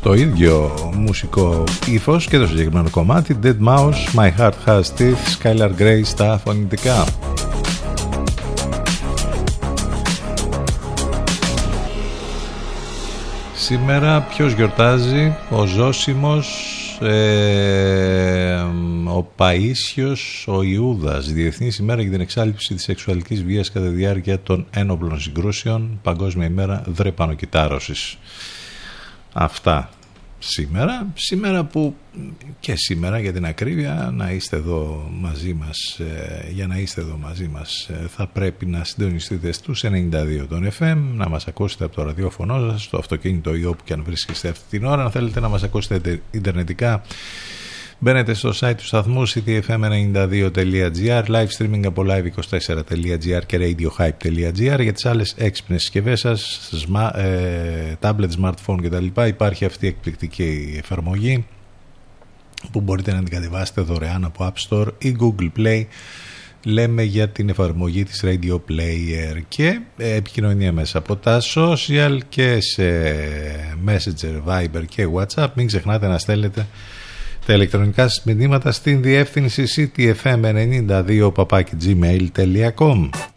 το ίδιο μουσικό ύφος και το συγκεκριμένο κομμάτι. Dead Mouse, My Heart Has Teeth, Skylar Grey στα φωνητικά. Σήμερα ποιος γιορτάζει? Ο Ζώσιμος, ο Παΐσιος, ο Ιούδας. Διεθνής ημέρα για την εξάλληψη της σεξουαλικής βίας κατά τη διάρκεια των ένοπλων συγκρούσεων. Παγκόσμια ημέρα δρεπανοκυτάρωσης. Αυτά σήμερα που και σήμερα για την ακρίβεια να είστε εδώ μαζί μας, για να είστε εδώ μαζί μας θα πρέπει να συντονιστείτε στους 92 των FM, να μας ακούσετε από το ραδιόφωνο σας, στο αυτοκίνητο ή όπου και αν βρίσκεστε αυτή την ώρα. Αν θέλετε να μας ακούσετε ιντερνετικά, μπαίνετε στο site του σταθμού cityfm92.gr, live streaming από live24.gr και radiohype.gr. Για τις άλλες έξυπνες συσκευές σας, tablet, smartphone κτλ. υπάρχει αυτή η εκπληκτική εφαρμογή που μπορείτε να την κατεβάσετε δωρεάν από App Store ή Google Play. Λέμε για την εφαρμογή της Radio Player και επικοινωνία μέσα από τα social και σε Messenger, Viber και WhatsApp. Μην ξεχνάτε να στέλνετε τα ηλεκτρονικά σας μηνύματα στην διεύθυνση cityfm92@gmail.com.